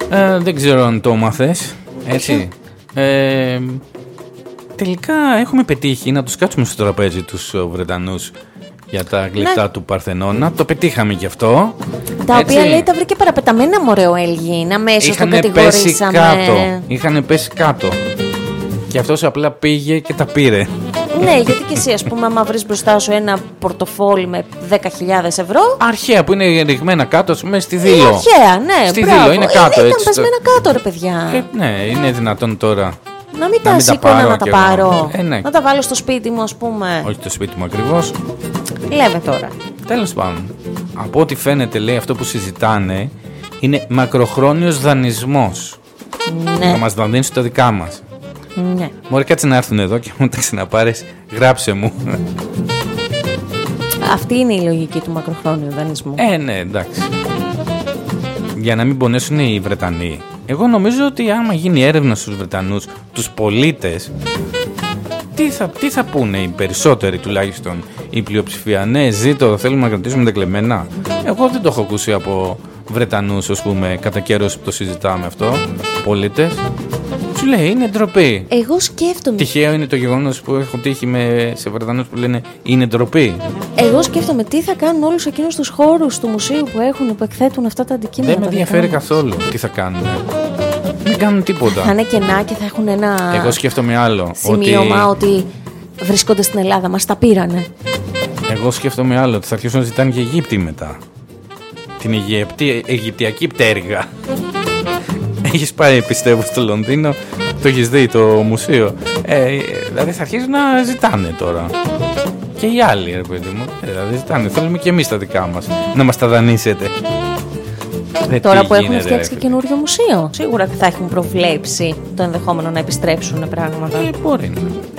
Δεν ξέρω αν το μάθες. Έτσι. Τελικά έχουμε πετύχει να τους κάτσουμε στο τραπέζι τους Βρετανούς για τα γλυπτά του Παρθενώνα. Το πετύχαμε κι αυτό. Τα οποία λέει τα βρήκε παραπεταμένα, μωρέ, ο Έλγιν. Αμέσως το κατηγορήσαμε. Είχαν πέσει κάτω. Και αυτός απλά πήγε και τα πήρε. Ναι, γιατί και εσύ, ας πούμε, άμα βρεις μπροστά σου ένα πορτοφόλι με 10.000 ευρώ. Αρχαία που είναι ρηγμένα κάτω, ας πούμε, στη Δήλο. Αρχαία, ναι. Στη Δήλο, είναι κάτω. Ήταν πεσμένα κάτω, ρε παιδιά. Ναι, είναι δυνατόν τώρα. Να μην τα σηκώνω να τα πάρω. Ναι. Να τα βάλω στο σπίτι μου, ας πούμε. Όχι στο σπίτι μου ακριβώς. Λέμε τώρα. Τέλος πάντων. Από ό,τι φαίνεται, λέει, αυτό που συζητάνε είναι μακροχρόνιος δανεισμός. Ναι. Να μας δανείσουν τα δικά μας. Ναι. Μωρέ, κάτσε να έρθουν εδώ και μου τα ξαναπάρεις. Γράψε μου. Αυτή είναι η λογική του μακροχρόνιου δανεισμού. Ναι, εντάξει. Για να μην πονέσουν οι Βρετανοί. Εγώ νομίζω ότι άμα γίνει έρευνα στους Βρετανούς, τους πολίτες, τι θα πούνε οι περισσότεροι, τουλάχιστον η πλειοψηφία? Ναι, ζήτω, θέλουμε να κρατήσουμε τα κλεμμένα. Εγώ δεν το έχω ακούσει από Βρετανούς, ας πούμε, κατά καιρός που το συζητάμε αυτό, πολίτες. Σου λέει, είναι ντροπή. Εγώ σκέφτομαι. Τυχαίο είναι το γεγονός που έχω τύχει σε Βρετανούς που λένε είναι ντροπή. Εγώ σκέφτομαι τι θα κάνουν όλους εκείνους τους χώρους του μουσείου που έχουν, που εκθέτουν αυτά τα αντικείμενα. Δεν με ενδιαφέρει καθόλου τι θα κάνουν. Δεν κάνουν τίποτα. Θα είναι κενά και θα έχουν ένα. Εγώ σκέφτομαι άλλο. Σημείωμα ότι βρίσκονται στην Ελλάδα, μας τα πήρανε. Εγώ σκέφτομαι άλλο. Ότι θα αρχίσουν να ζητάνε και Αιγύπτιοι μετά. Την Αιγυπτιακή πτέρυγα. Έχεις πάει, πιστεύω, στο Λονδίνο, το έχεις δει το μουσείο. Δηλαδή θα αρχίσουν να ζητάνε τώρα. Και οι άλλοι, ρε παιδί μου. Δηλαδή ζητάνε. Θέλουμε και εμείς τα δικά μας. Να μας τα δανείσετε. Τώρα που έχουν φτιάξει και καινούριο μουσείο, σίγουρα θα έχουν προβλέψει το ενδεχόμενο να επιστρέψουν πράγματα. Μπορεί να.